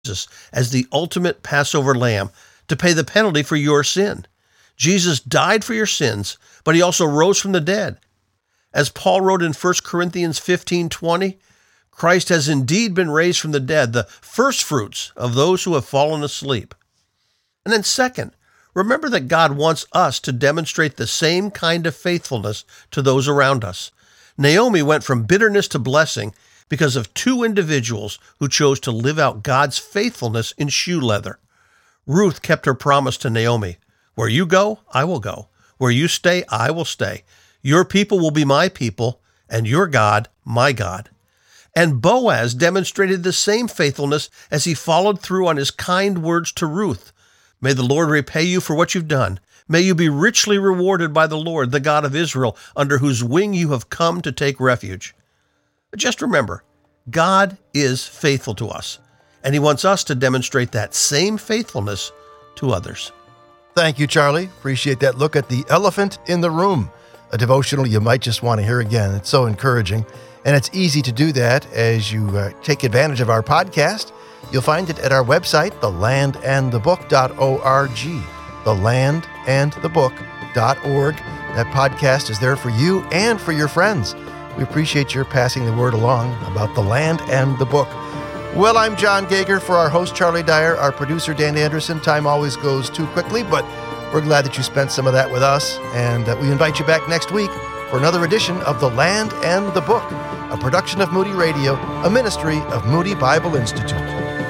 Jesus as the ultimate Passover lamb to pay the penalty for your sin. Jesus died for your sins, but he also rose from the dead. As Paul wrote in 1 Corinthians 15:20, Christ has indeed been raised from the dead, the first fruits of those who have fallen asleep. And then second, remember that God wants us to demonstrate the same kind of faithfulness to those around us. Naomi went from bitterness to blessing because of two individuals who chose to live out God's faithfulness in shoe leather. Ruth kept her promise to Naomi. Where you go, I will go. Where you stay, I will stay. Your people will be my people, and your God, my God. And Boaz demonstrated the same faithfulness as he followed through on his kind words to Ruth. May the Lord repay you for what you've done. May you be richly rewarded by the Lord, the God of Israel, under whose wing you have come to take refuge. Just remember, God is faithful to us, and he wants us to demonstrate that same faithfulness to others. Thank you, Charlie. Appreciate that look at the elephant in the room, a devotional you might just want to hear again. It's so encouraging, and it's easy to do that as you take advantage of our podcast. You'll find it at our website, thelandandthebook.org, thelandandthebook.org. That podcast is there for you and for your friends. We appreciate your passing the word along about the land and the book. Well, I'm John Gager for our host, Charlie Dyer, our producer, Dan Anderson. Time always goes too quickly, but we're glad that you spent some of that with us, and we invite you back next week for another edition of The Land and the Book, a production of Moody Radio, a ministry of Moody Bible Institute.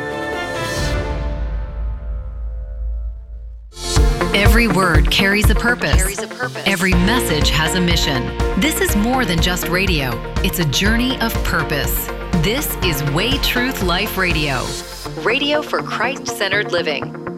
Every word carries a purpose. Every message has a mission. This is more than just radio. It's a journey of purpose. This is Way Truth Life Radio. Radio for Christ-centered living.